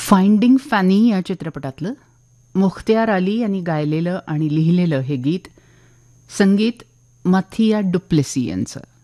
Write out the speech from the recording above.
Finding funny या चित्रपटातलं मुख्तियार अली यांनी गायलेलं आणि लिहिलेलं हे गीत, संगीत मथिया डुप्लेसी यांचं.